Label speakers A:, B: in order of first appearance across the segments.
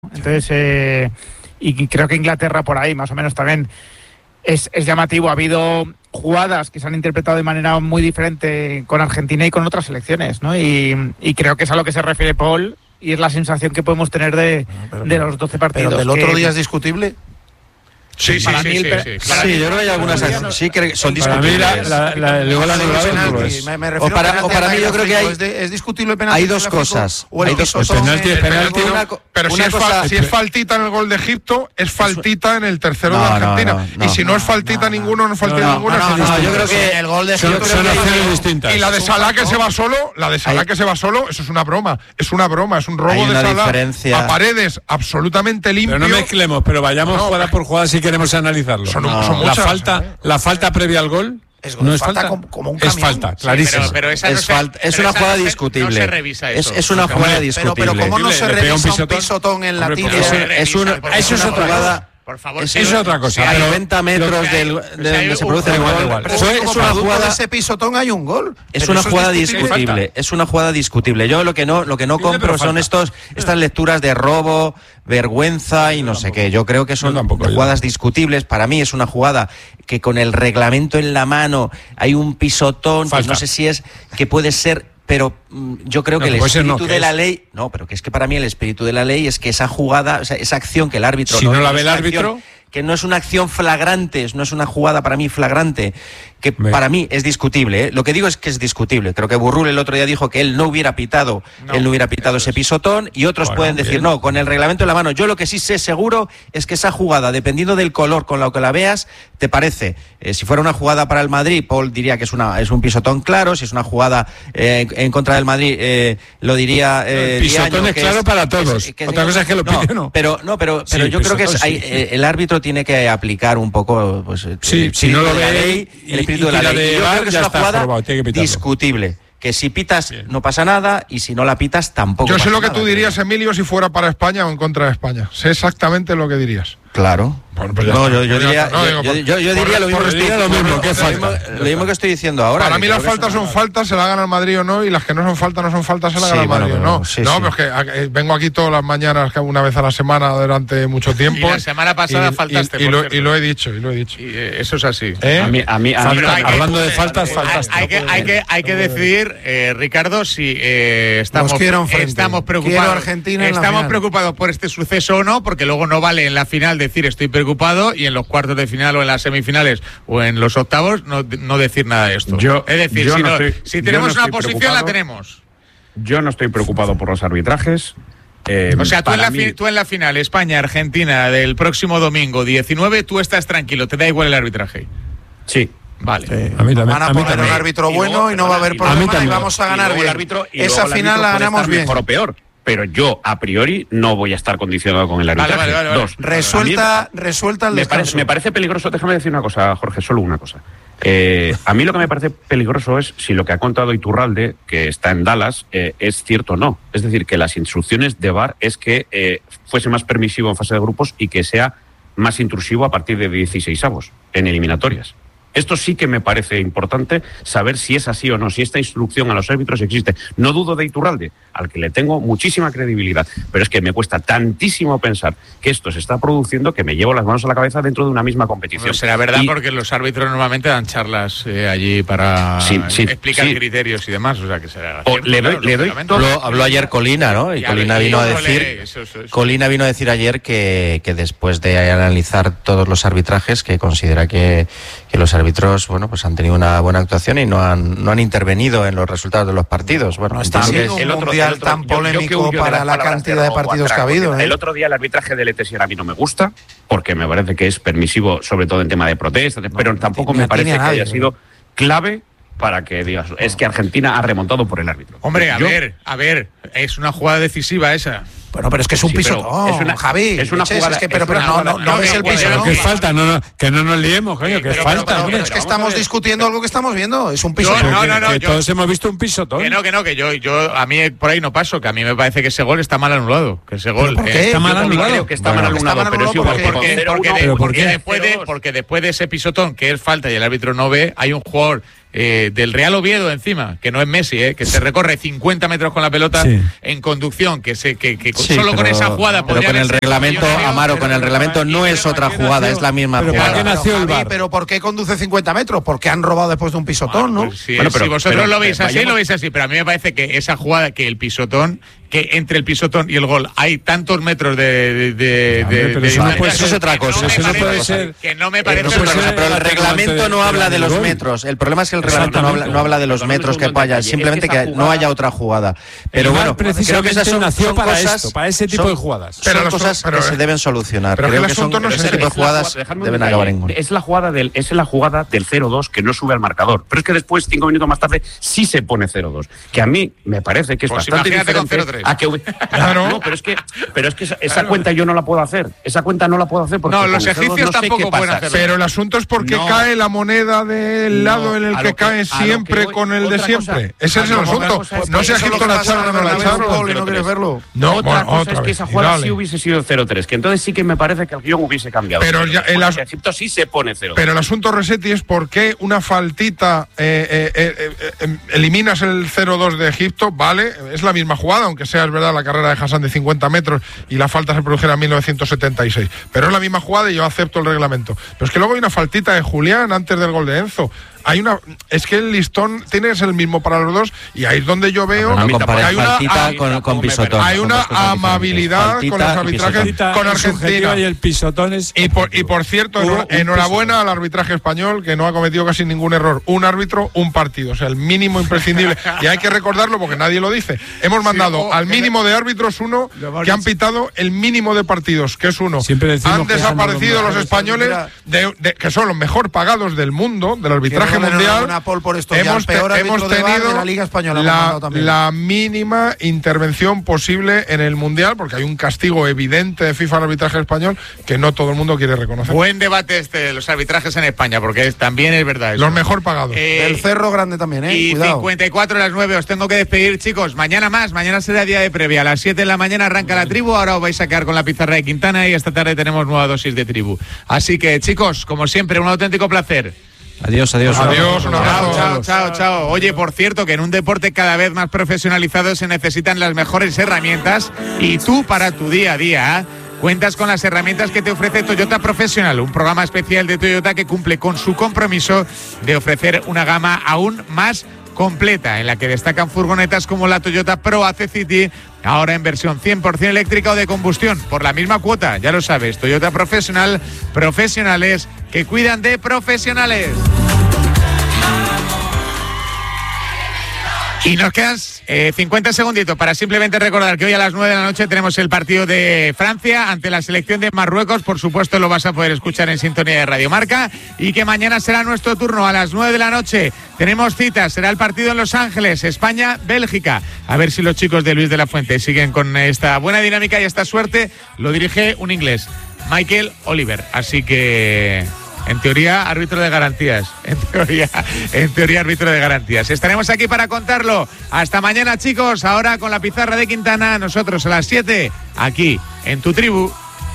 A: Entonces, y creo que Inglaterra por ahí más o menos también es llamativo. Ha habido jugadas que se han interpretado de manera muy diferente con Argentina y con otras selecciones, ¿no? Y creo que es a lo que se refiere Paul, y es la sensación que podemos tener de los 12 partidos.
B: ¿Pero del otro día es discutible?
C: Sí, yo creo que hay algunas sí que son discutibles.
B: O para mí yo creo que es discutible el penalti.
C: Hay dos cosas.
D: Pero si es faltita en el gol de Egipto, es faltita en el tercero de Argentina. Y si no es faltita ninguno, no es faltita ninguna.
B: Yo creo que el gol de Egipto
D: son acciones distintas. Y la de Salah que se va solo, eso es una broma. Es una broma, es un robo de Salah a Paredes absolutamente limpio.
E: Pero no mezclemos, pero vayamos jugada por jugada si queremos analizarlo.
D: Son muchas,
E: la falta previa al gol no es falta,
B: como un camión.
E: Es falta, clarísimo.
C: Pero esa es una jugada discutible.
B: No se revisa eso.
C: Es una jugada discutible.
B: Pero ¿cómo no se revisa un pisotón en la tibia?
C: Eso es otra jugada.
E: Por favor, eso es otra cosa.
C: A 90 metros de donde se produce el gol.
B: Es una jugada. Ese pisotón hay un gol.
C: Es una jugada discutible. Es una jugada discutible. Yo lo que no compro son estas lecturas de robo, vergüenza y no sé qué. Yo creo que son jugadas discutibles. Para mí es una jugada que con el reglamento en la mano hay un pisotón que no sé si es que puede ser. Pero yo creo que el espíritu de la ley... No, pero que es que para mí el espíritu de la ley es que esa jugada, o sea, esa acción que el árbitro...
E: Si no la ve el árbitro...
C: Que no es una acción flagrante, no es una jugada para mí flagrante, que para mí es discutible, ¿eh? Lo que digo es que es discutible. Creo que Burrul el otro día dijo que él no hubiera pitado ese pisotón, y otros pueden decir, no, con el reglamento en la mano. Yo lo que sí sé seguro es que esa jugada, dependiendo del color con lo que la veas, te parece. Si fuera una jugada para el Madrid, Paul diría que es un pisotón claro. Si es una jugada en contra del Madrid, lo diría...
E: el pisotón es claro para todos. Otra cosa es que lo pide, ¿no?
C: Pero yo creo que el árbitro tiene que aplicar un poco, pues,
E: si no lo ve
C: la ley, el espíritu de la ley. Yo creo que es una jugada discutible. Que si pitas no pasa nada, y si no la pitas tampoco.
D: Yo sé
C: pasa
D: lo que
C: nada,
D: tú dirías, Emilio, si fuera para España o en contra de España. Sé exactamente lo que dirías.
C: Claro.
D: Bueno, pues
C: yo diría lo mismo que estoy diciendo ahora.
D: Para mí las faltas son faltas, se la hagan al Madrid o no, y las que no son faltas, se la hagan al Madrid o no. Pero es que vengo aquí todas las mañanas, una vez a la semana durante mucho tiempo.
F: Y la semana pasada faltaste.
D: Y lo he dicho.
F: Y eso es así.
E: Hablando de faltas.
F: Hay que decidir, Ricardo, si estamos preocupados por este suceso o no, porque luego no vale en la final decir estoy preocupado, y en los cuartos de final o en las semifinales o en los octavos no decir nada de esto. Es decir, si tenemos una posición, la tenemos.
G: Yo no estoy preocupado por los arbitrajes.
F: O sea, tú en la final España-Argentina del próximo domingo 19, tú estás tranquilo, te da igual el arbitraje.
G: Sí.
F: Vale.
E: A mí también.
B: Van a poner un árbitro bueno y no va a haber problema y vamos a ganar bien. Esa final la ganamos bien.
G: Mejor o peor. Pero yo, a priori, no voy a estar condicionado con el arbitraje.
F: Vale.
B: Dos. Resuelta el descanso.
G: Me parece peligroso, déjame decir una cosa, Jorge, solo una cosa. A mí lo que me parece peligroso es si lo que ha contado Iturralde, que está en Dallas, es cierto o no. Es decir, que las instrucciones de VAR es que fuese más permisivo en fase de grupos y que sea más intrusivo a partir de 16avos en eliminatorias. Esto sí que me parece importante saber si es así o no, si esta instrucción a los árbitros existe. No dudo de Iturralde, al que le tengo muchísima credibilidad, pero es que me cuesta tantísimo pensar que esto se está produciendo que me llevo las manos a la cabeza dentro de una misma competición.
F: No será verdad, porque los árbitros normalmente dan charlas allí para explicar criterios y demás, o sea que será...
C: Le doy todo. Habló ayer Colina, ¿no? Y Colina vino a decir ayer que después de analizar todos los arbitrajes, que considera que los árbitros, pues han tenido una buena actuación y no han intervenido en los resultados de los partidos. Bueno,
B: no está siendo un mundial tan polémico para la cantidad de partidos que ha habido.
G: El otro día el arbitraje del ETS a mí no me gusta, porque me parece que es permisivo, sobre todo en tema de protestas, pero tampoco me parece que haya sido clave para que digas, es que Argentina ha remontado por el árbitro.
F: Hombre, a ver, es una jugada decisiva esa.
B: Bueno, pero es que es un pisotón, Javi.
G: Es una jugada.
B: Pero no es el pisotón.
E: Que es falta, que no nos liemos, coño, que es falta.
B: Pero es que estamos discutiendo algo que estamos viendo, es un pisotón.
E: Que todos hemos visto un pisotón.
F: Que yo a mí por ahí no paso, que a mí me parece que ese gol está mal anulado. Que ese gol
B: está
E: mal anulado.
G: Creo que está mal anulado,
F: porque después de ese pisotón, que es falta y el árbitro no ve, hay un jugador del Real Oviedo encima, que no es Messi, que se recorre 50 metros con la pelota en conducción, que solo con esa jugada
C: pero con el reglamento, Amaro, con el reglamento no es otra jugada, es la misma jugada.
B: Pero ¿por qué conduce 50 metros? Porque han robado después de un pisotón, ¿no?
F: Pues si vosotros lo veis así, lo veis así, pero a mí me parece que esa jugada, que el pisotón, que entre el pisotón y el gol hay tantos metros
C: eso es otra cosa.
F: Eso no puede ser. Que no me parece.
C: Pero el reglamento no habla de los metros. El problema es que el reglamento no habla de los metros que haya, simplemente que no haya otra jugada. Pero bueno, creo que esas son cosas
E: para ese tipo de jugadas.
C: Son cosas que se deben solucionar. Creo que ese tipo de jugadas deben acabar en gol.
G: Es la jugada del 0-2 que no sube al marcador. Pero es que después, 5 minutos más tarde, sí se pone 0-2. Que a mí me parece que es bastante diferente.
F: Claro.
G: No, pero es que esa cuenta yo no la puedo hacer. Esa cuenta no la puedo hacer porque
F: los egipcios tampoco pueden hacerlo.
D: Pero el asunto es por qué cae la moneda del lado en el que cae siempre con el de siempre. Ese es el asunto. No sé si Egipto la echaron o no la echaron.
B: ¿No quieres verlo?
G: No, otra cosa es que esa jugada sí hubiese sido 0-3, que entonces sí que me parece que el guión hubiese cambiado.
D: Pero
G: Egipto sí se pone 0.
D: Pero el asunto, Resetti, es por qué una faltita eliminas el 0-2 de Egipto, vale, es la misma jugada, aunque sea, es verdad, la carrera de Hassan de 50 metros y la falta se produjera en 1976. Pero es la misma jugada y yo acepto el reglamento. Pero es que luego hay una faltita de Julián antes del gol de Enzo. Es que el listón tienes el mismo para los dos y ahí es donde yo veo
C: que hay
D: una amabilidad con los arbitrajes con Argentina
E: y el pisotón es
D: y por cierto, enhorabuena al arbitraje español, que no ha cometido casi ningún error. Un árbitro, un partido, o sea, el mínimo imprescindible, y hay que recordarlo porque nadie lo dice. Hemos mandado al mínimo de árbitros uno que han pitado el mínimo de partidos, que es uno. Han desaparecido los españoles que son los mejor pagados del mundo, del arbitraje mundial. Hemos tenido
B: la Liga Española
D: la mínima intervención posible en el mundial, porque hay un castigo evidente de FIFA al arbitraje español que no todo el mundo quiere reconocer.
F: Buen debate de los arbitrajes en España, porque también es verdad eso.
D: Los mejor pagados.
B: El Cerro Grande también,
F: y
B: cuidado.
F: 54 a las 9 os tengo que despedir, chicos. Mañana será día de previa. A las 7 de la mañana arranca la tribu. Ahora os vais a quedar con la pizarra de Quintana y esta tarde tenemos nueva dosis de tribu. Así que, chicos, como siempre, un auténtico placer.
C: Adiós.
D: Un abrazo.
F: Chao. Oye, por cierto, que en un deporte cada vez más profesionalizado se necesitan las mejores herramientas, y tú, para tu día a día, cuentas con las herramientas que te ofrece Toyota Professional, un programa especial de Toyota que cumple con su compromiso de ofrecer una gama aún más completa, en la que destacan furgonetas como la Toyota Pro AC City, ahora en versión 100% eléctrica o de combustión, por la misma cuota, ya lo sabes. Toyota Professional, profesionales que cuidan de profesionales. Y nos quedan 50 segunditos para simplemente recordar que hoy a las 9 de la noche tenemos el partido de Francia ante la selección de Marruecos. Por supuesto lo vas a poder escuchar en sintonía de Radio Marca, y que mañana será nuestro turno a las 9 de la noche. Tenemos citas, será el partido en Los Ángeles, España-Bélgica. A ver si los chicos de Luis de la Fuente siguen con esta buena dinámica y esta suerte. Lo dirige un inglés, Michael Oliver. Así que, en teoría, árbitro de garantías. En teoría, árbitro de garantías. Estaremos aquí para contarlo. Hasta mañana, chicos. Ahora con la pizarra de Quintana, nosotros a las 7, aquí en tu tribu.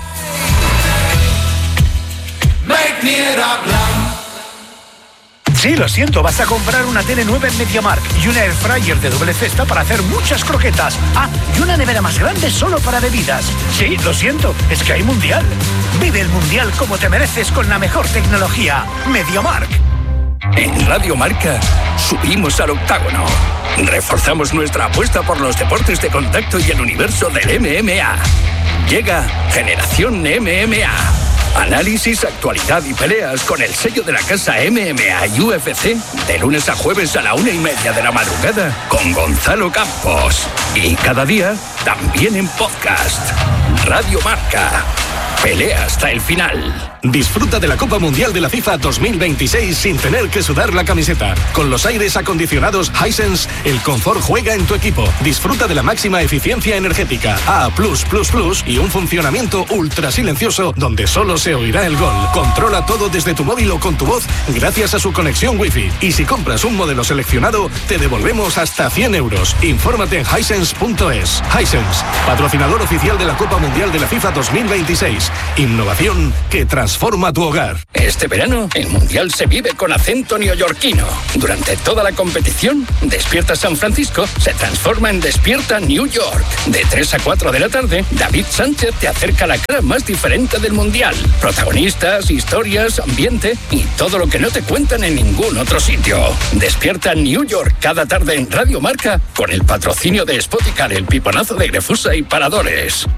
H: Sí, lo siento, vas a comprar una tele nueva en MediaMarkt y una air fryer de doble cesta para hacer muchas croquetas. Ah, y una nevera más grande solo para bebidas. Sí, lo siento, es que hay mundial. Vive el mundial como te mereces con la mejor tecnología. MediaMarkt.
I: En Radio Marca subimos al octágono. Reforzamos nuestra apuesta por los deportes de contacto y el universo del MMA. Llega Generación MMA. Análisis, actualidad y peleas con el sello de la casa MMA y UFC, de lunes a jueves a la 1:30 de la madrugada con Gonzalo Campos. Y cada día también en podcast. Radio Marca. Pelea hasta el final. Disfruta de la Copa Mundial de la FIFA 2026 sin tener que sudar la camiseta. Con los aires acondicionados Hisense, el confort juega en tu equipo. Disfruta de la máxima eficiencia energética A+++ y un funcionamiento ultra silencioso donde solo se oirá el gol. Controla todo desde tu móvil o con tu voz gracias a su conexión Wi-Fi. Y si compras un modelo seleccionado, te devolvemos hasta 100 euros. Infórmate en Hisense.es. Hisense, patrocinador oficial de la Copa Mundial de la FIFA 2026. Plus. Innovación que transforma tu hogar. Este verano, el Mundial se vive con acento neoyorquino. Durante toda la competición, Despierta San Francisco se transforma en Despierta New York. De 3 a 4 de la tarde, David Sánchez te acerca la cara más diferente del Mundial. Protagonistas, historias, ambiente y todo lo que no te cuentan en ningún otro sitio. Despierta New York cada tarde en Radio Marca con el patrocinio de Spoticar, el piponazo de Grefusa y Paradores.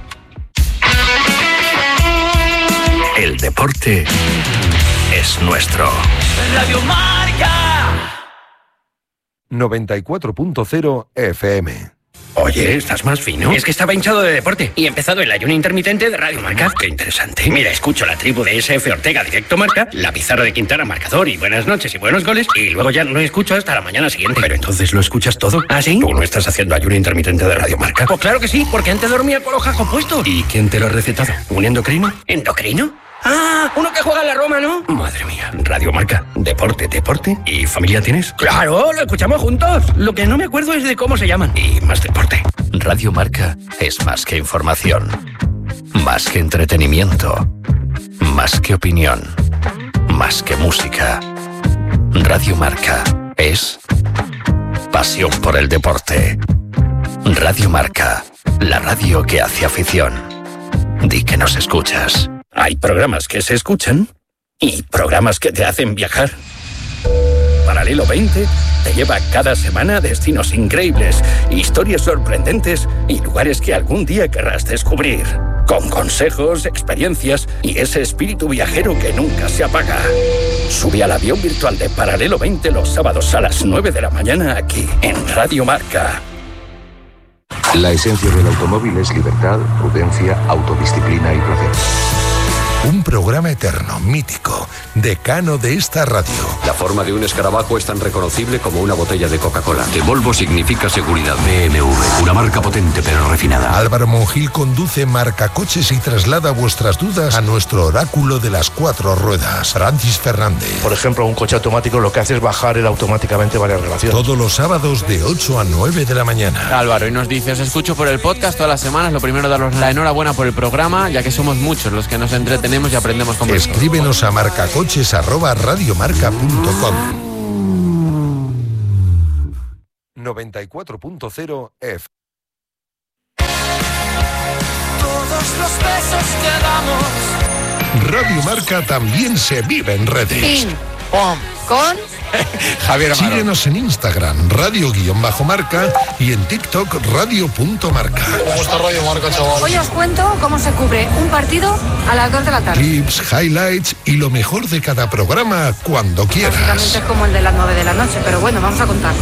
I: El deporte es nuestro.
H: Radio Marca
J: 94.0 FM.
K: Oye, ¿estás más fino? Es que estaba hinchado de deporte y he empezado el ayuno intermitente de Radio Marca. Qué interesante. Mira, escucho la tribu de SF Ortega Directo Marca, la Pizarro de Quintana Marcador y buenas noches y buenos goles, y luego ya no escucho hasta la mañana siguiente.
H: Pero entonces lo escuchas todo.
K: ¿Ah, sí?
H: ¿Tú no estás haciendo ayuno intermitente de Radio Marca?
K: Pues claro que sí, porque antes dormía con los cascos puestos.
H: ¿Y quién te lo ha recetado? ¿Un endocrino?
K: ¿Endocrino? Ah, uno que juega en la Roma, ¿no?
H: Madre mía, Radio Marca, deporte. ¿Y familia tienes?
K: Claro, lo escuchamos juntos. Lo que no me acuerdo es de cómo se llaman.
H: Y más deporte.
I: Radio Marca es más que información, más que entretenimiento, más que opinión, más que música. Radio Marca es pasión por el deporte. Radio Marca, la radio que hace afición. Di que nos escuchas.
H: Hay programas que se escuchan y programas que te hacen viajar. Paralelo 20 te lleva cada semana a destinos increíbles, historias sorprendentes y lugares que algún día querrás descubrir. Con consejos, experiencias y ese espíritu viajero que nunca se apaga. Sube al avión virtual de Paralelo 20 los sábados a las 9 de la mañana aquí, en Radio Marca.
J: La esencia del automóvil es libertad, prudencia, autodisciplina y placer. Un programa eterno, mítico, decano de esta radio.
L: La forma de un escarabajo es tan reconocible como una botella de Coca-Cola. De Volvo significa seguridad. BMW, una marca potente pero refinada.
J: Álvaro Monjil conduce Marcacoches y traslada vuestras dudas a nuestro oráculo de las 4 ruedas, Francis Fernández.
M: Por ejemplo, un coche automático lo que hace es bajar automáticamente varias relaciones.
J: Todos los sábados de 8 a 9 de la mañana.
N: Álvaro, y nos dice, os escucho por el podcast todas las semanas. Lo primero, daros la enhorabuena por el programa, ya que somos muchos los que nos entretenemos y aprendemos con vosotros.
J: Escríbenos a marcacoches@radiomarca.com. 94.0 F.
H: Todos los besos que damos.
J: Radio Marca también se vive en redes.
O: Pin. Con
J: Javier Amaro. Síguenos en Instagram, radio_marca, y en TikTok, radio.marca.
P: ¿Cómo está Radio Marca, chaval?
O: Hoy os cuento cómo se cubre un partido a las 2 de la tarde.
J: Clips, highlights y lo mejor de cada programa cuando quieras.
O: Básicamente es como el de las 9 de la noche, pero bueno, vamos a contar.